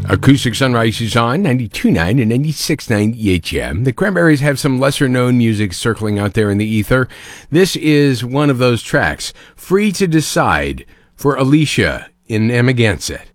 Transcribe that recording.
Acoustic Sunrise is on 92.9 and 96.9 EHM. The Cranberries have some lesser-known music circling out there in the ether. This is one of those tracks, Free to Decide, for Alicia in Amagansett.